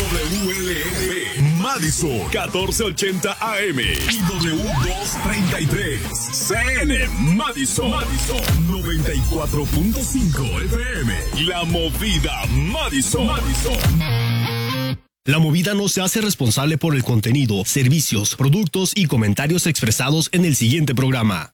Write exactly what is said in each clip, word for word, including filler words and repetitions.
W L N B, Madison, catorce ochenta A M y W doscientos treinta y tres, C N, Madison, Madison, noventa y cuatro punto cinco F M. La Movida, Madison, Madison. La Movida no se hace responsable por el contenido, servicios, productos y comentarios expresados en el siguiente programa.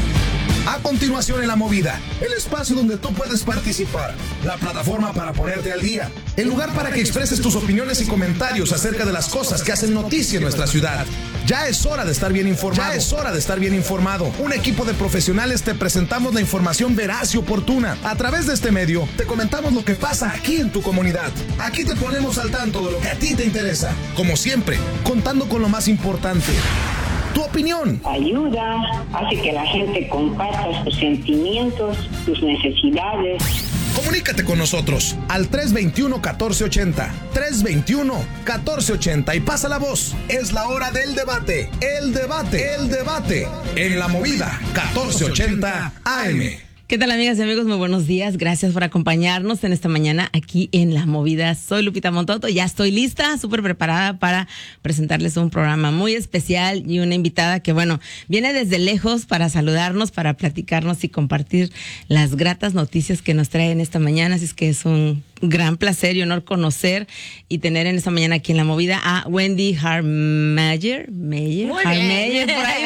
A continuación en La Movida, el espacio donde tú puedes participar, la plataforma para ponerte al día, el lugar para que expreses tus opiniones y comentarios acerca de las cosas que hacen noticia en nuestra ciudad. Ya es hora de estar bien informado. Ya es hora de estar bien informado. Un equipo de profesionales te presentamos la información veraz y oportuna. A través de este medio, te comentamos lo que pasa aquí en tu comunidad. Aquí te ponemos al tanto de lo que a ti te interesa. Como siempre, contando con lo más importante: tu opinión. Ayuda, hace que la gente comparta sus sentimientos, sus necesidades. Comunícate con nosotros al tres veintiuno, catorce ochenta, tres veintiuno, catorce ochenta y pasa la voz. Es la hora del debate, el debate, el debate en La Movida catorce ochenta A M. ¿Qué tal, amigas y amigos? Muy buenos días. Gracias por acompañarnos en esta mañana aquí en La Movida. Soy Lupita Montoto. Ya estoy lista, súper preparada para presentarles un programa muy especial y una invitada que, bueno, viene desde lejos para saludarnos, para platicarnos y compartir las gratas noticias que nos trae en esta mañana. Así es que es un gran placer y honor conocer y tener en esta mañana aquí en La Movida a Wendy Harmeyer. Mayer, Harmeyer, por ahí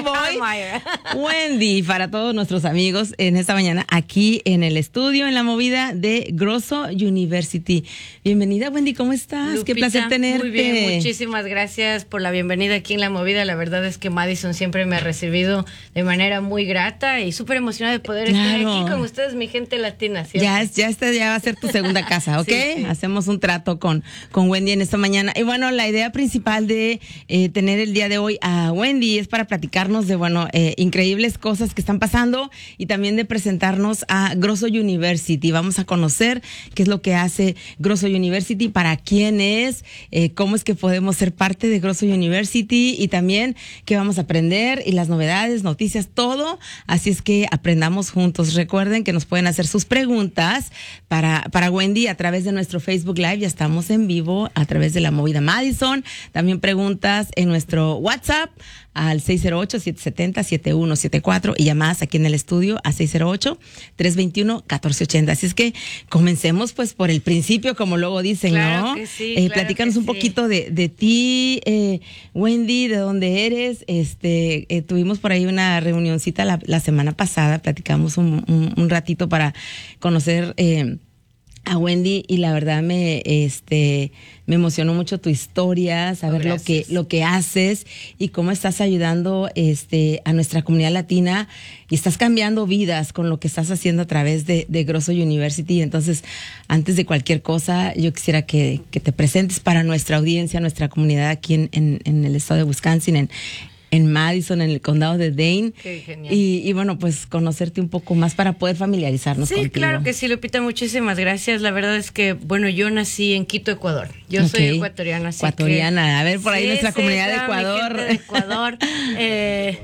voy. Wendy, para todos nuestros amigos en esta mañana aquí en el estudio, en La Movida de Grosso University. Bienvenida, Wendy, ¿cómo estás? Lupita, qué placer tenerte. Muy bien, muchísimas gracias por la bienvenida aquí en La Movida. La verdad es que Madison siempre me ha recibido de manera muy grata y súper emocionada de poder claro. estar aquí con ustedes, mi gente latina. ¿Cierto? Ya, ya, esta ya va a ser tu segunda casa, ¿ok? Sí, sí. Hacemos un trato con, con Wendy en esta mañana. Y bueno, la idea principal de eh, tener el día de hoy a Wendy es para platicarnos de, bueno, eh, increíbles cosas que están pasando y también de presentarnos a Grosso University. Vamos a conocer qué es lo que hace Grosso University, para quién es, eh, cómo es que podemos ser parte de Grosso University y también qué vamos a aprender y las novedades, noticias, todo. Así es que aprendamos juntos. Recuerden que nos pueden hacer sus preguntas para, para Wendy a través de nuestro Facebook Live. Ya estamos en vivo a través de La Movida Madison. También preguntas en nuestro WhatsApp al seis cero ocho, siete siete cero, siete uno siete cuatro y llamadas aquí en el estudio a seis cero ocho, tres veintiuno, catorce ochenta. Así es que comencemos pues por el principio, como luego dicen, claro ¿no? Que sí, eh, claro platícanos que un sí. poquito de, de ti, eh, Wendy, de dónde eres. Este, eh, tuvimos por ahí una reunioncita la, la semana pasada, platicamos un, un, un ratito para conocer eh, a Wendy y la verdad me este me emocionó mucho tu historia, saber oh, lo que lo que haces y cómo estás ayudando este a nuestra comunidad latina y estás cambiando vidas con lo que estás haciendo a través de, de Grosso University. Entonces, antes de cualquier cosa, yo quisiera que, que te presentes para nuestra audiencia, nuestra comunidad aquí en, en, en el estado de Wisconsin, en en Madison, en el condado de Dane. Qué genial. Y, y bueno, pues conocerte un poco más para poder familiarizarnos sí, contigo. Sí, claro que sí, Lupita, muchísimas gracias. La verdad es que, bueno, yo nací en Quito, Ecuador. Yo okay. soy ecuatoriana. Así ecuatoriana, que, a ver por ahí sí, nuestra sí, comunidad de claro, Ecuador. Mi gente de Ecuador. eh,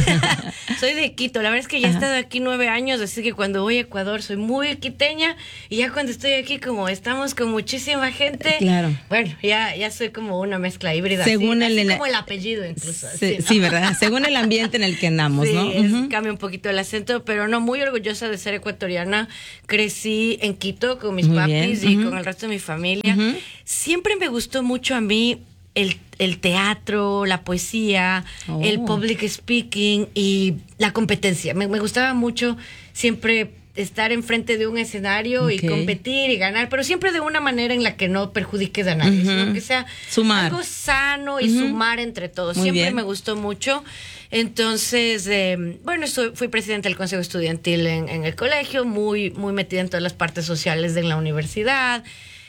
soy de Quito, la verdad es que ya he estado aquí nueve años, así que cuando voy a Ecuador soy muy quiteña y ya cuando estoy aquí, como estamos con muchísima gente, claro. bueno, ya, ya soy como una mezcla híbrida. Según así, el, así como el apellido incluso. Sí, así, ¿no? sí, ¿verdad? Según el ambiente en el que andamos, sí, ¿no? es, uh-huh. cambia un poquito el acento, pero no, muy orgullosa de ser ecuatoriana. Crecí en Quito con mis muy papis bien. y uh-huh. con el resto de mi familia. Uh-huh. Siempre me gustó mucho a mí el, el teatro, la poesía, oh. el public speaking y la competencia. Me, me gustaba mucho siempre estar enfrente de un escenario okay. y competir y ganar, pero siempre de una manera en la que no perjudiques a nadie, uh-huh. sino que sea sumar. algo sano y uh-huh. sumar entre todos. Muy siempre bien. Me gustó mucho. Entonces, eh, bueno, soy, fui presidenta del Consejo Estudiantil en, en el colegio, muy, muy metida en todas las partes sociales de la universidad.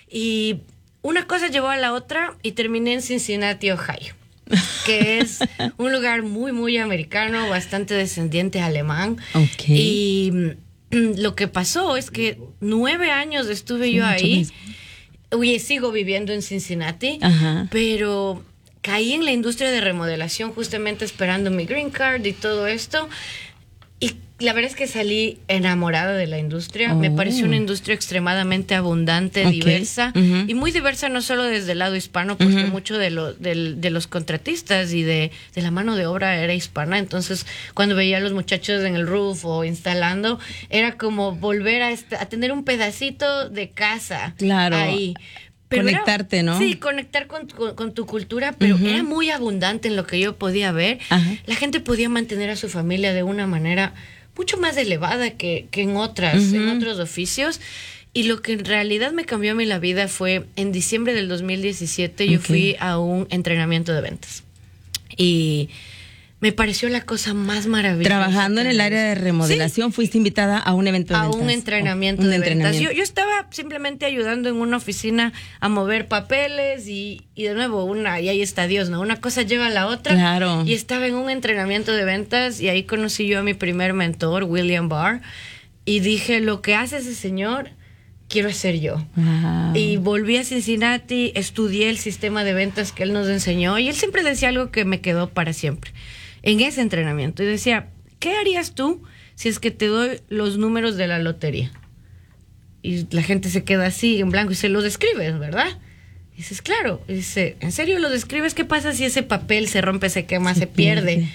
Y una cosa llevó a la otra y terminé en Cincinnati, Ohio, que es un lugar muy, muy americano, bastante descendiente alemán. Okay. Y lo que pasó es que nueve años estuve sí, yo ahí. Oye, sigo viviendo en Cincinnati, Ajá. pero caí en la industria de remodelación justamente esperando mi green card y todo esto. Y La verdad es que salí enamorada de la industria. Oh. Me pareció una industria extremadamente abundante, okay. diversa, uh-huh. y muy diversa no solo desde el lado hispano, porque uh-huh. mucho de, lo, de, de los contratistas y de, de la mano de obra era hispana. Entonces, cuando veía a los muchachos en el roof o instalando, era como volver a, est- a tener un pedacito de casa claro. ahí. Pero conectarte, era, ¿no? Sí, conectar con, con, con tu cultura, pero uh-huh. era muy abundante en lo que yo podía ver. Uh-huh. La gente podía mantener a su familia de una manera mucho más elevada que, que en otras, uh-huh. en otros oficios. Y lo que en realidad me cambió a mí la vida fue en diciembre del dos mil diecisiete, okay. yo fui a un entrenamiento de ventas. Y me pareció la cosa más maravillosa. Trabajando en el área de remodelación, sí. fuiste invitada a un evento de a ventas. A un entrenamiento un de entrenamiento. ventas. Yo, yo estaba simplemente ayudando en una oficina a mover papeles y, y de nuevo, una y ahí está Dios, ¿no? Una cosa lleva a la otra. Claro. Y estaba en un entrenamiento de ventas y ahí conocí yo a mi primer mentor, William Barr, y dije, lo que hace ese señor, quiero hacer yo. Wow. Y volví a Cincinnati, estudié el sistema de ventas que él nos enseñó y él siempre decía algo que me quedó para siempre en ese entrenamiento. Y decía, ¿qué harías tú si es que te doy los números de la lotería? Y la gente se queda así en blanco y se los describes, ¿verdad? Y dices, claro. Y dice, ¿en serio los describes? ¿Qué pasa si ese papel se rompe, se quema, se, se pierde? pierde?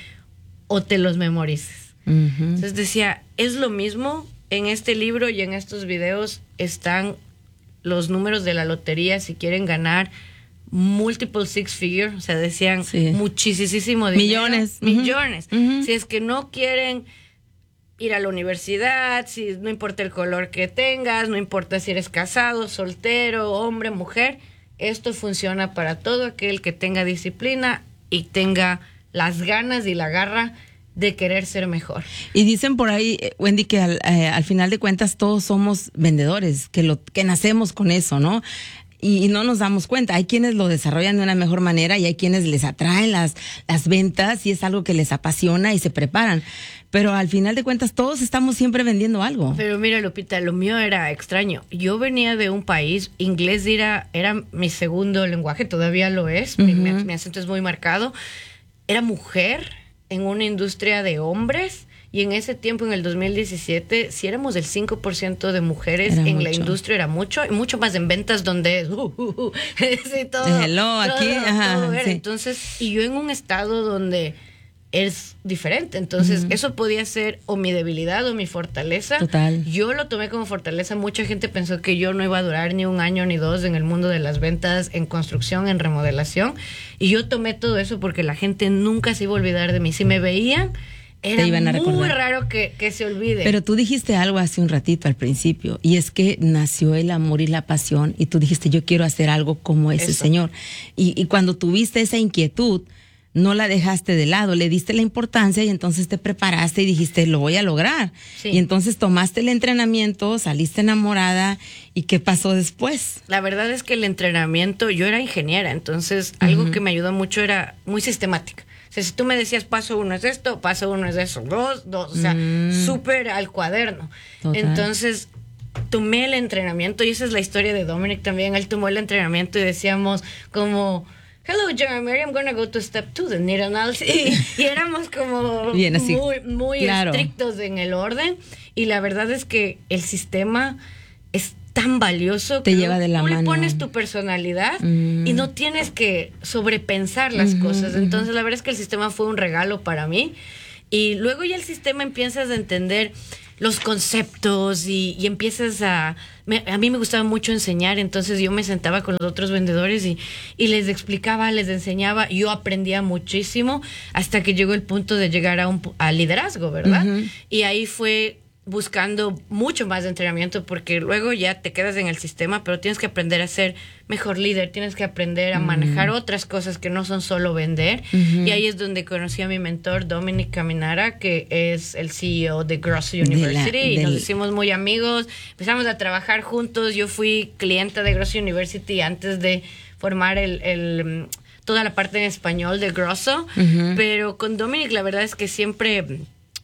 O te los memorices. Uh-huh. Entonces decía, es lo mismo. En este libro y en estos videos están los números de la lotería si quieren ganar multiple six figure, o sea, decían sí. muchísimo dinero. Millones. Millones. Uh-huh. Si es que no quieren ir a la universidad, si no importa el color que tengas, no importa si eres casado, soltero, hombre, mujer, esto funciona para todo aquel que tenga disciplina y tenga las ganas y la garra de querer ser mejor. Y dicen por ahí, Wendy, que al, eh, al final de cuentas todos somos vendedores, que lo que nacemos con eso, ¿no? Y, y no nos damos cuenta. Hay quienes lo desarrollan de una mejor manera y hay quienes les atraen las, las ventas y es algo que les apasiona y se preparan. Pero al final de cuentas todos estamos siempre vendiendo algo. Pero mira, Lupita, lo mío era extraño. Yo venía de un país, inglés era, era mi segundo lenguaje, todavía lo es, uh-huh. mi, mi acento es muy marcado. Era mujer en una industria de hombres. Y en ese tiempo, en el dos mil diecisiete, si éramos el cinco por ciento de mujeres era en mucho. La industria, era mucho, y mucho más en ventas donde es, uh, uh, uh, sí, todo, hello, todo, aquí, todo, ajá, todo era. Sí. Entonces, y yo en un estado donde es diferente, entonces uh-huh. eso podía ser o mi debilidad o mi fortaleza. Total. Yo lo tomé como fortaleza. Mucha gente pensó que yo no iba a durar ni un año ni dos en el mundo de las ventas, en construcción, en remodelación, y yo tomé todo eso porque la gente nunca se iba a olvidar de mí. Si me veían, era muy raro que, que se olvide. Pero tú dijiste algo hace un ratito al principio, y es que nació el amor y la pasión, y tú dijiste, yo quiero hacer algo como ese Eso. señor. Y, y cuando tuviste esa inquietud, no la dejaste de lado, le diste la importancia y entonces te preparaste y dijiste, lo voy a lograr. Sí. Y entonces tomaste el entrenamiento, saliste enamorada, ¿y qué pasó después? La verdad es que el entrenamiento, yo era ingeniera, entonces uh-huh. algo que me ayudó mucho era muy sistemática. O sea, si tú me decías paso uno es esto, paso uno es eso, dos, dos, o sea, mm. súper al cuaderno. Total. Entonces, tomé el entrenamiento y esa es la historia de Dominic también. Él tomó el entrenamiento y decíamos como, hello, Jeremy, I'm gonna go to step two, the need analysis. Y, y éramos como Bien, así. muy, muy claro. estrictos en el orden. Y la verdad es que el sistema es tan valioso te que lleva de la tú mano. Le pones tu personalidad mm. y no tienes que sobrepensar las uh-huh, cosas. Entonces uh-huh. la verdad es que el sistema fue un regalo para mí, y luego ya el sistema empiezas a entender los conceptos y, y empiezas a... Me, a mí me gustaba mucho enseñar, entonces yo me sentaba con los otros vendedores y, y les explicaba, les enseñaba, yo aprendía muchísimo hasta que llegó el punto de llegar a un a liderazgo, ¿verdad? Uh-huh. Y ahí fue buscando mucho más de entrenamiento, porque luego ya te quedas en el sistema, pero tienes que aprender a ser mejor líder, tienes que aprender a uh-huh. manejar otras cosas que no son solo vender. Uh-huh. Y ahí es donde conocí a mi mentor, Dominic Caminara, que es el C E O de Grosso University, de la, y del... nos hicimos muy amigos, empezamos a trabajar juntos. Yo fui clienta de Grosso University antes de formar el... el toda la parte en español de Grosso, uh-huh. pero con Dominic la verdad es que siempre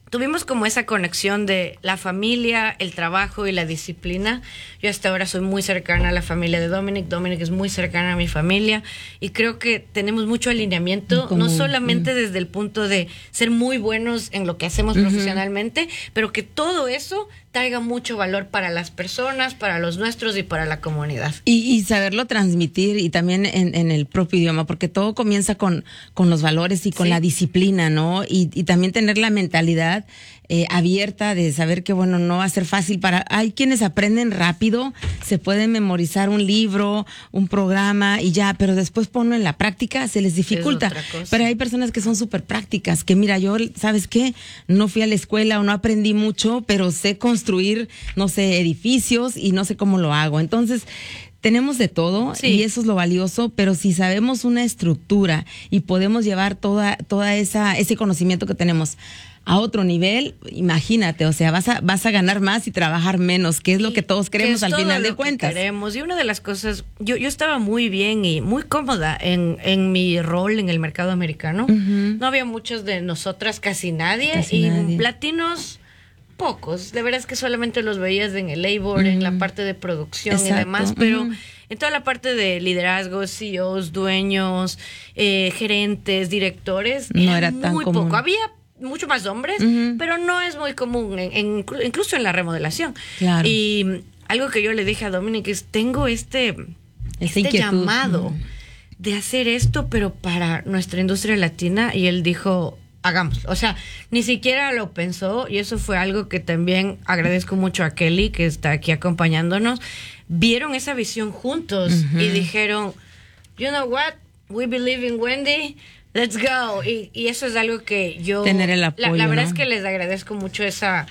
tuvimos como esa conexión de la familia, el trabajo y la disciplina. Yo hasta ahora soy muy cercana a la familia de Dominic. Dominic es muy cercana a mi familia y creo que tenemos mucho alineamiento, como, no solamente mm. desde el punto de ser muy buenos en lo que hacemos uh-huh. profesionalmente, pero que todo eso traiga mucho valor para las personas, para los nuestros y para la comunidad. Y, y saberlo transmitir y también en, en el propio idioma, porque todo comienza con, con los valores y con sí. la disciplina, ¿no? Y, y también tener la mentalidad eh, abierta de saber que, bueno, no va a ser fácil para... Hay quienes aprenden rápido, se pueden memorizar un libro, un programa y ya, pero después ponlo en la práctica, se les dificulta. Pero hay personas que son súper prácticas, que mira, yo, ¿sabes qué? No fui a la escuela o no aprendí mucho, pero sé construir, no sé, edificios y no sé cómo lo hago. Entonces, tenemos de todo sí. y eso es lo valioso, pero si sabemos una estructura y podemos llevar toda, toda esa, ese conocimiento que tenemos a otro nivel, imagínate, o sea, vas a, vas a ganar más y trabajar menos, que es lo que todos queremos al final de cuentas. Queremos. Y una de las cosas, yo, yo estaba muy bien y muy cómoda en, en mi rol en el mercado americano. Uh-huh. No había muchos de nosotras, casi nadie, casi y nadie. Latinos pocos. De veras que solamente los veías en el labor, uh-huh. en la parte de producción Exacto. y demás, pero uh-huh. en toda la parte de liderazgo, C E Os, dueños, eh, gerentes, directores, no era, era tan muy común. poco. Había mucho más hombres, uh-huh. pero no es muy común, en, en, incluso en la remodelación. Claro. Y algo que yo le dije a Dominic es, tengo este, Esa este llamado uh-huh. de hacer esto, pero para nuestra industria latina, y él dijo, hagámoslo. O sea, ni siquiera lo pensó, y eso fue algo que también agradezco mucho a Kelly, que está aquí acompañándonos. Vieron esa visión juntos uh-huh. y dijeron, you know what, we believe in Wendy, let's go. Y, y eso es algo que yo... Tener el apoyo, La, la verdad ¿no? es que les agradezco mucho esa,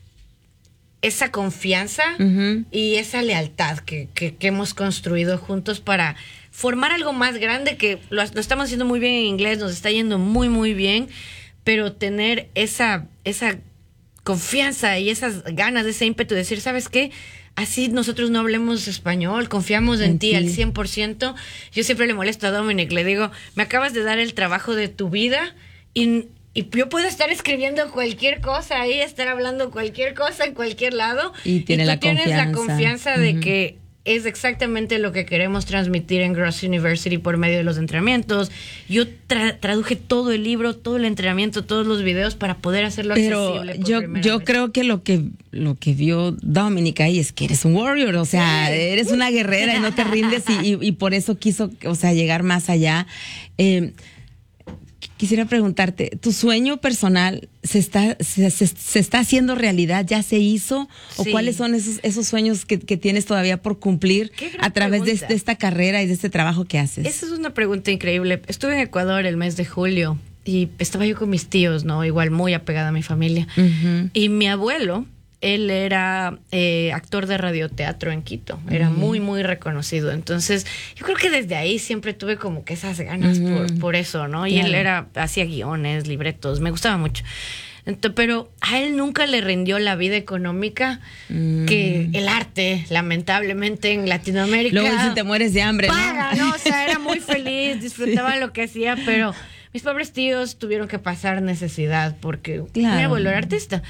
esa confianza uh-huh. y esa lealtad que, que, que hemos construido juntos para formar algo más grande, que lo, lo estamos haciendo muy bien en inglés, nos está yendo muy, muy bien, pero tener esa, esa confianza y esas ganas, ese ímpetu de decir, ¿sabes qué? Así nosotros no hablemos español, confiamos en, en ti, ti al cien por ciento. Yo siempre le molesto a Dominic, le digo, me acabas de dar el trabajo de tu vida y, y yo puedo estar escribiendo cualquier cosa ahí, estar hablando cualquier cosa en cualquier lado. Y, tiene y tú la tienes confianza. la confianza de uh-huh. que es exactamente lo que queremos transmitir en Gross University por medio de los entrenamientos. Yo tra- traduje todo el libro, todo el entrenamiento, todos los videos para poder hacerlo Pero accesible. Por yo yo vez. creo que lo que lo que vio Dominic ahí es que eres un warrior, o sea, sí. eres una guerrera y no te rindes y, y, y por eso quiso, o sea, llegar más allá. Eh, Quisiera preguntarte, ¿tu sueño personal se está se, se, se está haciendo realidad? ¿Ya se hizo? ¿O sí. cuáles son esos esos sueños que, que tienes todavía por cumplir a través de, de esta carrera y de este trabajo que haces? Esa es una pregunta increíble. Estuve en Ecuador el mes de julio y estaba yo con mis tíos, ¿no? Igual muy apegada a mi familia. Uh-huh. Y mi abuelo, él era eh, actor de radioteatro en Quito, era uh-huh. muy, muy reconocido. Entonces, yo creo que desde ahí siempre tuve como que esas ganas uh-huh. por, por eso, ¿no? Y claro. él era, hacía guiones, libretos, me gustaba mucho. Entonces, pero a él nunca le rindió la vida económica uh-huh. que el arte, lamentablemente, en Latinoamérica. Luego si te mueres de hambre, paga, ¿no? ¿no? O sea, era muy feliz, disfrutaba sí. lo que hacía, pero mis pobres tíos tuvieron que pasar necesidad porque claro. mi abuelo era artista.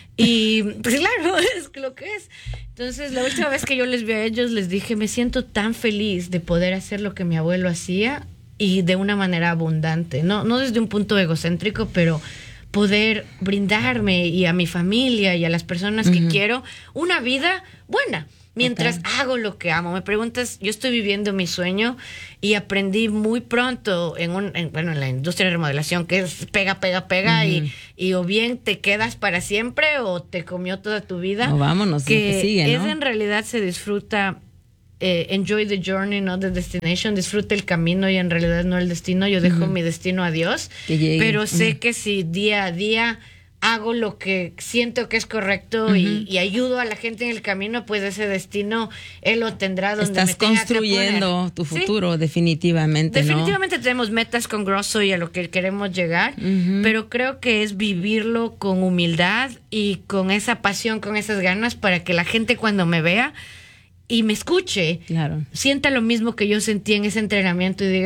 Y pues claro, es lo que es. Entonces, la última vez que yo les vi a ellos, les dije, me siento tan feliz de poder hacer lo que mi abuelo hacía y de una manera abundante. No, no desde un punto egocéntrico, pero poder brindarme y a mi familia y a las personas uh-huh. que quiero una vida buena. Mientras okay. hago lo que amo. Me preguntas, yo estoy viviendo mi sueño y aprendí muy pronto en un, en, bueno, en la industria de remodelación, que es pega, pega, pega, uh-huh. y, y o bien te quedas para siempre o te comió toda tu vida. O vámonos, que, que sigue, ¿no? Es en realidad se disfruta, eh, enjoy the journey, not the destination. Disfruta el camino y en realidad no el destino. Yo dejo uh-huh. mi destino a Dios. Que llegue. Pero sé uh-huh. que si día a día hago lo que siento que es correcto uh-huh. y, y ayudo a la gente en el camino, pues ese destino él lo tendrá donde estás me tenga construyendo que tu poner. futuro, ¿Sí? definitivamente, Definitivamente ¿no? tenemos metas con Grosso y a lo que queremos llegar, uh-huh. pero creo que es vivirlo con humildad y con esa pasión, con esas ganas, para que la gente cuando me vea y me escuche, claro. sienta lo mismo que yo sentí en ese entrenamiento y digan,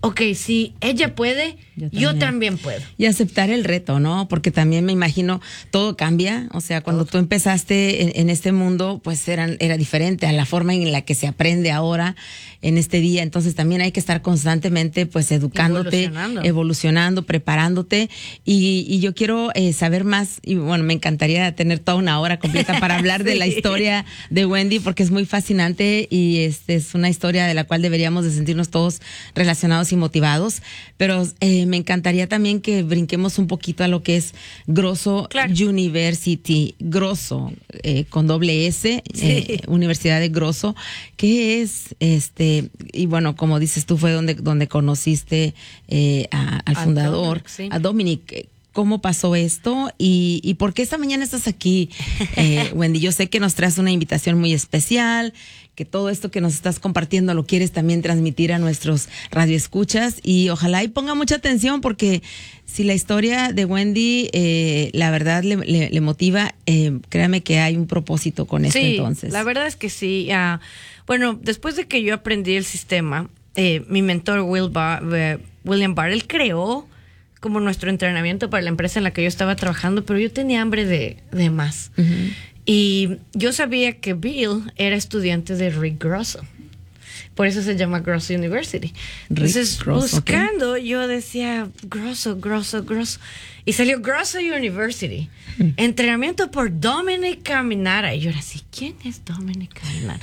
ok, si ella puede, yo también. yo también puedo. Y aceptar el reto, ¿no? Porque también me imagino, todo cambia. O sea, cuando todo. tú empezaste en, en este mundo, pues eran, era diferente a la forma en la que se aprende ahora en este día. Entonces también hay que estar constantemente pues educándote, evolucionando, evolucionando preparándote. Y, y yo quiero eh, saber más, y bueno, me encantaría tener toda una hora completa para hablar sí. de la historia de Wendy, porque es muy fascinante y este es una historia de la cual deberíamos de sentirnos todos relacionados y motivados, pero eh, me encantaría también que brinquemos un poquito a lo que es Grosso claro. University, Grosso, eh, con doble S, sí. eh, Universidad de Grosso, ¿qué es? este Y bueno, como dices tú, fue donde, donde conociste eh, a, al a fundador, Dominic, sí. a Dominic. ¿Cómo pasó esto? Y, y ¿por qué esta mañana estás aquí, eh, Wendy? Yo sé que nos traes una invitación muy especial, que todo esto que nos estás compartiendo lo quieres también transmitir a nuestros radioescuchas, y ojalá y ponga mucha atención, porque si la historia de Wendy, eh, la verdad le, le, le motiva, eh, créame que hay un propósito con esto. Sí, entonces. La verdad es que sí. Uh, bueno, después de que yo aprendí el sistema, eh, mi mentor Will Bar, uh, William Barr, él creó como nuestro entrenamiento para la empresa en la que yo estaba trabajando, pero yo tenía hambre de, de más. Uh-huh. Y yo sabía que Bill era estudiante de Rick Grosso. Por eso se llama Grosso University. Entonces, Grosso, buscando, okay. yo decía, Grosso, Grosso, Grosso. Y salió Grosso University. Mm. Entrenamiento por Dominic Caminara. Y yo era así, ¿quién es Dominic Caminara?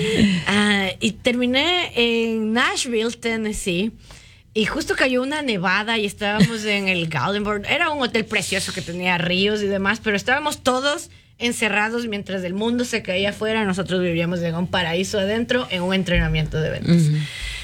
uh, y terminé en Nashville, Tennessee. Y justo cayó una nevada y estábamos en el Gallenberg. Era un hotel precioso que tenía ríos y demás, pero estábamos todos encerrados mientras el mundo se caía afuera. Nosotros vivíamos en un paraíso adentro, en un entrenamiento de ventas. Uh-huh.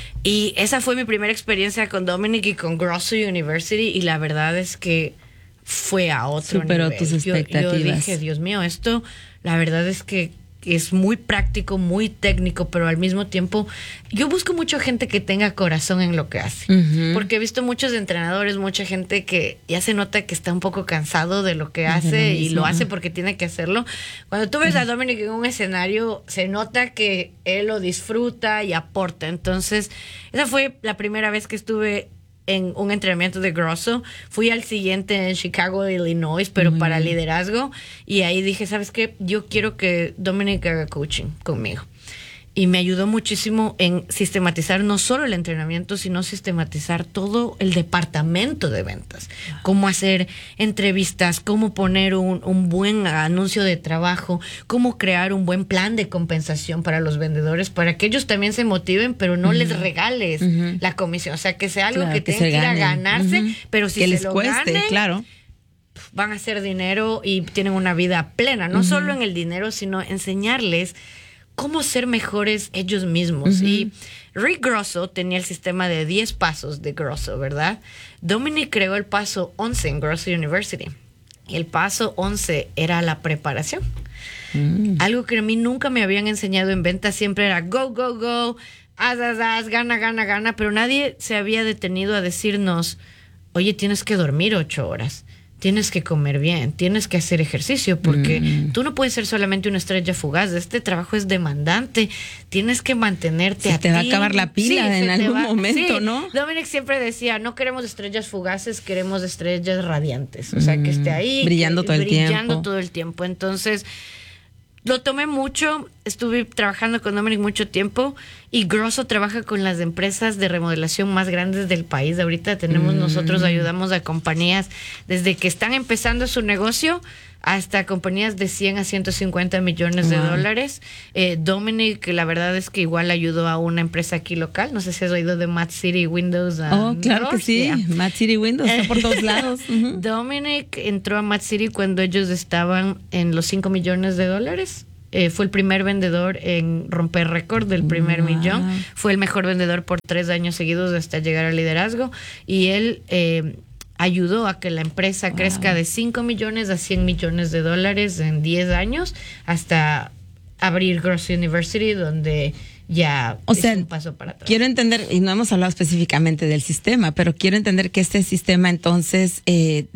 Y esa fue mi primera experiencia con Dominic y con Grosso University, y la verdad es que fue a otro Superó nivel. tus expectativas. Yo, yo dije, Dios mío, esto, la verdad es que es muy práctico, muy técnico, pero al mismo tiempo yo busco mucha gente que tenga corazón en lo que hace, uh-huh. porque he visto muchos entrenadores, mucha gente que ya se nota que está un poco cansado de lo que hace lo y lo hace porque tiene que hacerlo. Cuando tú ves uh-huh. a Dominic en un escenario, se nota que él lo disfruta y aporta. Entonces, esa fue la primera vez que estuve en un entrenamiento de Grosso. Fui al siguiente en Chicago, Illinois, pero Muy para bien. liderazgo. Y ahí dije, ¿sabes qué? Yo quiero que Dominic haga coaching conmigo. Y me ayudó muchísimo en sistematizar no solo el entrenamiento, sino sistematizar todo el departamento de ventas. Cómo hacer entrevistas, cómo poner un, un buen anuncio de trabajo, cómo crear un buen plan de compensación para los vendedores, para que ellos también se motiven, pero no uh-huh. les regales uh-huh. la comisión. O sea, que sea algo claro, que, que tengan que ir a ganarse, uh-huh. pero si que se les lo cueste, ganen, claro. van a hacer dinero y tienen una vida plena. No uh-huh. solo en el dinero, sino enseñarles cómo ser mejores ellos mismos. Uh-huh. Y Rick Grosso tenía el sistema de diez pasos de Grosso, ¿verdad? Dominic creó el paso once en Grosso University. Y el paso once era la preparación. Uh-huh. Algo que a mí nunca me habían enseñado en ventas. Siempre era go, go, go, haz, haz, haz, gana, gana, gana. Pero nadie se había detenido a decirnos, oye, tienes que dormir ocho horas. Tienes que comer bien, tienes que hacer ejercicio, porque mm. tú no puedes ser solamente una estrella fugaz. Este trabajo es demandante. Tienes que mantenerte se a te ti. va a acabar la pila sí, en algún va, momento, sí. ¿no? Dominic siempre decía, no queremos estrellas fugaces, queremos estrellas radiantes. O sea, mm. que esté ahí. Brillando que, todo el brillando tiempo. Brillando todo el tiempo. Entonces, lo tomé mucho. Estuve trabajando con Dominic mucho tiempo, y Grosso trabaja con las empresas de remodelación más grandes del país. Ahorita tenemos, mm. nosotros ayudamos a compañías desde que están empezando su negocio hasta compañías de cien a ciento cincuenta millones de wow. dólares. Eh, Dominic, la verdad es que igual ayudó a una empresa aquí local. No sé si has oído de Mad City Windows. Oh, claro que sí. Yeah. Mad City Windows está por todos lados. Uh-huh. Dominic entró a Mad City cuando ellos estaban en los cinco millones de dólares. Eh, fue el primer vendedor en romper récord del primer wow. millón. Fue el mejor vendedor por tres años seguidos hasta llegar al liderazgo. Y él eh, ayudó a que la empresa wow. crezca de cinco millones a cien millones de dólares en diez años, hasta abrir Grosso University, donde ya o sea, es un paso para atrás. Quiero entender, y no hemos hablado específicamente del sistema, pero quiero entender que este sistema entonces... Eh,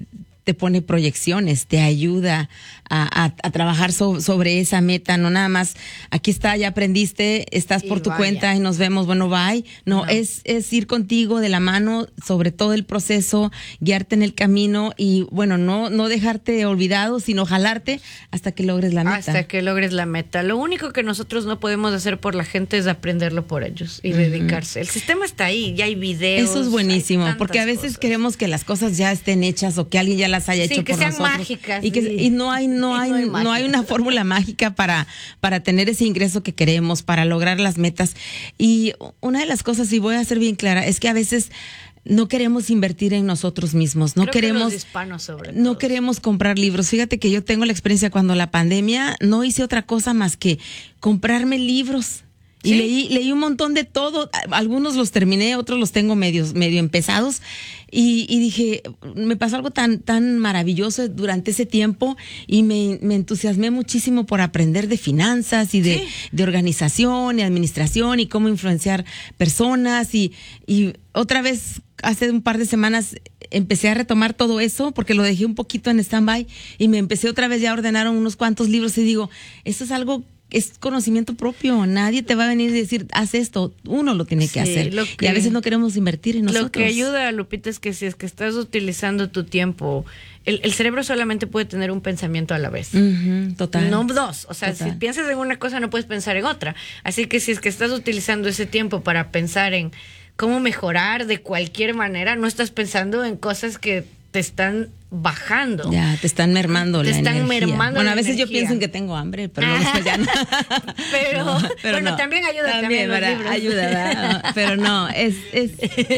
te pone proyecciones, te ayuda a, a, a trabajar so, sobre esa meta, no nada más, aquí está, ya aprendiste, estás por tu vaya. cuenta y nos vemos, bueno, bye. No, no. Es, es ir contigo de la mano sobre todo el proceso, guiarte en el camino y, bueno, no, no dejarte olvidado, sino jalarte hasta que logres la meta. Hasta que logres la meta. Lo único que nosotros no podemos hacer por la gente es aprenderlo por ellos y uh-huh. dedicarse. El sistema está ahí, ya hay videos. Eso es buenísimo, porque a veces cosas. queremos que las cosas ya estén hechas o que alguien ya las haya sí, hecho que por sean nosotros. Mágicas, y que sí. y no hay no hay no hay, no hay una fórmula mágica para para tener ese ingreso que queremos, para lograr las metas. Y una de las cosas, y voy a ser bien clara, es que a veces no queremos invertir en nosotros mismos, no Creo queremos que los hispanos sobre no todo. queremos comprar libros. Fíjate que yo tengo la experiencia cuando la pandemia no hice otra cosa más que comprarme libros. Y ¿sí? leí leí un montón de todo, algunos los terminé, otros los tengo medios medio empezados y, y dije, me pasó algo tan tan maravilloso durante ese tiempo y me, me entusiasmé muchísimo por aprender de finanzas y de, sí. de organización y administración y cómo influenciar personas y, y otra vez hace un par de semanas empecé a retomar todo eso porque lo dejé un poquito en stand-by y me empecé otra vez ya a ordenar unos cuantos libros y digo, esto es algo es conocimiento propio, nadie te va a venir y decir, haz esto, uno lo tiene que sí, hacer. Que, y a veces no queremos invertir en nosotros. Lo que ayuda, Lupita, es que si es que estás utilizando tu tiempo, el, el cerebro solamente puede tener un pensamiento a la vez. Uh-huh, total. No dos. O sea, total. Si piensas en una cosa, no puedes pensar en otra. Así que si es que estás utilizando ese tiempo para pensar en cómo mejorar de cualquier manera, no estás pensando en cosas que te están bajando. Ya, te están mermando te la están energía. mermando Bueno, la a veces energía. yo pienso en que tengo hambre, pero no, después ya no. pero, no, pero bueno, no. también ayuda también, también los ¿verdad? libros. Ayuda, ¿verdad? Pero no, es... es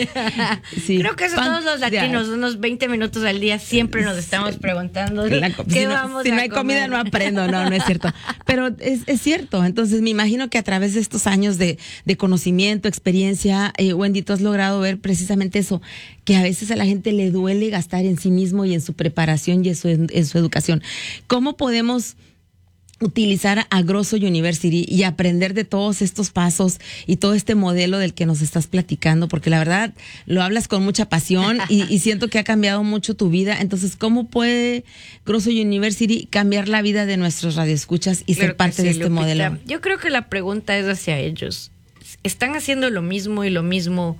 sí. Creo que eso Pan, todos los latinos, ya. unos veinte minutos al día, siempre nos estamos preguntando la, qué si no, vamos si a no hay comer. comida no aprendo, no, no es cierto. Pero es, es cierto, entonces me imagino que a través de estos años de, de conocimiento, experiencia, eh, Wendy, tú has logrado ver precisamente eso, que a veces a la gente le duele gastar en sí mismo y en su preparación y en su, en su educación. ¿Cómo podemos utilizar a Grosso University y aprender de todos estos pasos y todo este modelo del que nos estás platicando? Porque la verdad lo hablas con mucha pasión y, y siento que ha cambiado mucho tu vida. Entonces, ¿cómo puede Grosso University cambiar la vida de nuestros radioescuchas y claro ser parte sí, de este Lupita. modelo? Yo creo que la pregunta es hacia ellos. Están haciendo lo mismo y lo mismo.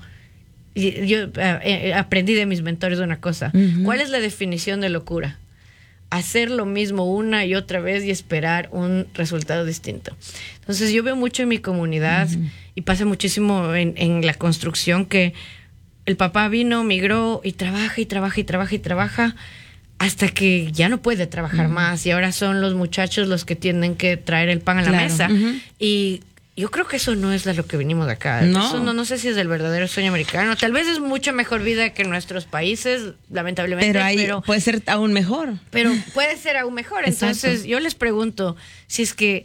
Yo eh, aprendí de mis mentores una cosa. Uh-huh. ¿Cuál es la definición de locura? Hacer lo mismo una y otra vez y esperar un resultado distinto. Entonces yo veo mucho en mi comunidad uh-huh. y pasa muchísimo en, en la construcción que el papá vino, migró y trabaja y trabaja y trabaja y trabaja hasta que ya no puede trabajar uh-huh. más y ahora son los muchachos los que tienen que traer el pan a la claro. mesa. Uh-huh. Y yo creo que eso no es lo que venimos de acá. No. Eso no, no sé si es el verdadero sueño americano. Tal vez es mucho mejor vida que en nuestros países, lamentablemente. Pero ahí pero, puede ser aún mejor. Pero puede ser aún mejor. Entonces, Exacto. yo les pregunto, si es que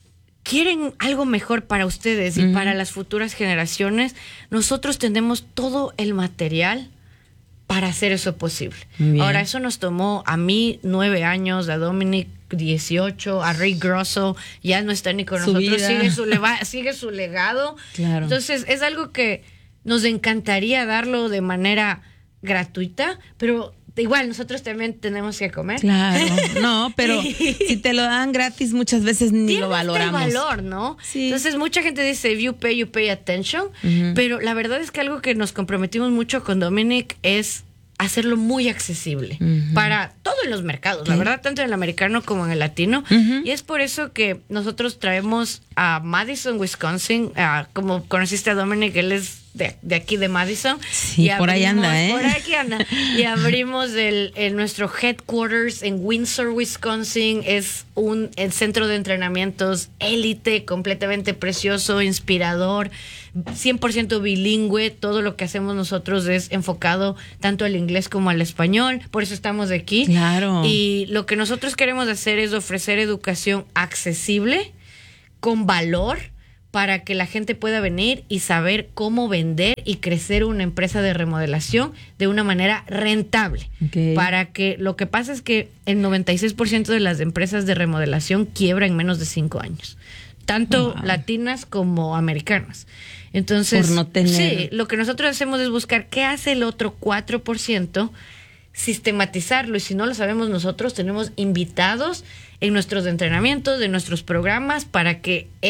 quieren algo mejor para ustedes y uh-huh. para las futuras generaciones, nosotros tenemos todo el material para hacer eso posible. Ahora, eso nos tomó a mí nueve años, a Dominic dieciocho, a Ray Grosso ya no está ni con su nosotros, vida. sigue su, leva, sigue su legado. Claro. Entonces, es algo que nos encantaría darlo de manera gratuita, pero igual nosotros también tenemos que comer. Claro, no, pero si te lo dan gratis muchas veces ni tiene lo valoramos. Tiene valor, ¿no? Sí. Entonces mucha gente dice, if you pay, you pay attention, uh-huh. pero la verdad es que algo que nos comprometimos mucho con Dominic es hacerlo muy accesible uh-huh. para todos los mercados, ¿qué? La verdad, tanto en el americano como en el latino. Uh-huh. Y es por eso que nosotros traemos a Madison, Wisconsin, uh, como conociste a Dominic, él es de, de aquí de Madison. Sí, y abrimos, por ahí anda, ¿eh? Por aquí anda. Y abrimos el, el nuestro headquarters en Windsor, Wisconsin. Es un el centro de entrenamientos élite, completamente precioso, inspirador, cien por ciento bilingüe. Todo lo que hacemos nosotros es enfocado tanto al inglés como al español. Por eso estamos aquí. Claro. Y lo que nosotros queremos hacer es ofrecer educación accesible, con valor, para que la gente pueda venir y saber cómo vender y crecer una empresa de remodelación de una manera rentable. Okay. Para que lo que pasa es que el noventa y seis por ciento de las empresas de remodelación quiebra en menos de cinco años, tanto wow. latinas como americanas. Entonces, por no tener... sí, lo que nosotros hacemos es buscar qué hace el otro cuatro por ciento sistematizarlo, y si no lo sabemos nosotros, tenemos invitados en nuestros entrenamientos, de nuestros programas, para que